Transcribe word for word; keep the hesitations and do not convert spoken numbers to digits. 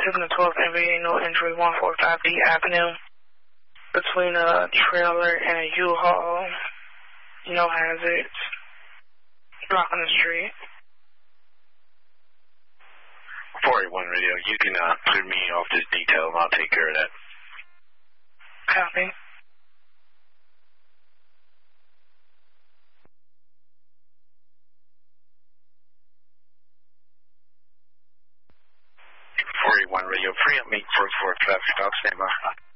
seven to twelve N V A, no injury, one forty-five B Avenue, between a trailer and a U-Haul, no hazards, blocking the street. four eight one radio, you can uh, clear me off this detail and I'll take care of that. Copy. four eight one radio, free up me for, for traffic stop, stand by.